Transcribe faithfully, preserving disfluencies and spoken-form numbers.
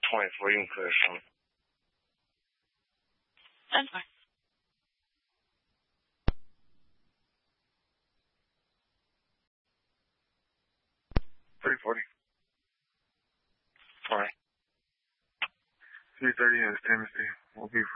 twenty-four. You can put it from. That's fine. three forty. All right. three thirty is Tennessee. We'll be